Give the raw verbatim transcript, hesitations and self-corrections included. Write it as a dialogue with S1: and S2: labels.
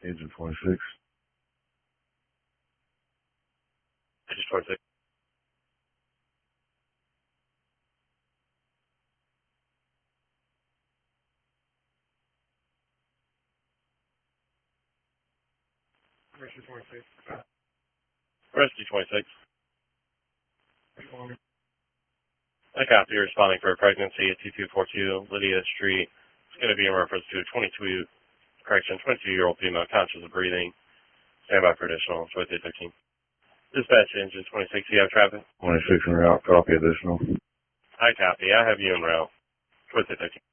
S1: Engine twenty-six.
S2: Engine twenty-six.
S3: Rescue twenty-six.
S2: Rescue twenty-six. I copy. You're responding for a pregnancy at two two four two Lydia Street. It's going to be in reference to a twenty-two, correction, twenty-two-year-old female conscious of breathing. Stand by for additional. twenty-three thirteen. Dispatch engine twenty-six. You have traffic?
S1: twenty-six en route. Copy additional.
S2: I copy. I have you en route. twenty-three thirteen.